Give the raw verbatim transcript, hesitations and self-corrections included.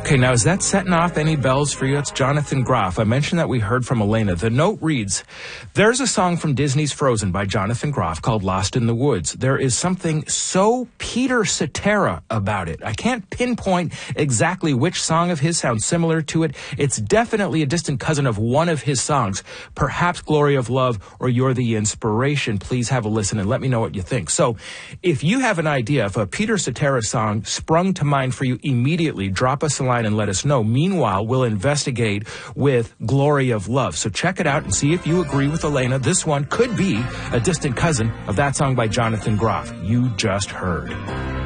Okay, now is that setting off any bells for you? It's Jonathan Groff. I mentioned that we heard from Elena. The note reads, there's a song from Disney's Frozen by Jonathan Groff called Lost in the Woods. There is something so Peter Cetera about it. I can't pinpoint exactly which song of his sounds similar to it. It's definitely a distant cousin of one of his songs, perhaps Glory of Love or You're the Inspiration. Please have a listen and let me know what you think. So if you have an idea, if a Peter Cetera song sprung to mind for you immediately, drop us a line and let us know. Meanwhile, we'll investigate with Glory of Love. So check it out and see if you agree with Elena. This one could be a distant cousin of that song by Jonathan Groff you just heard.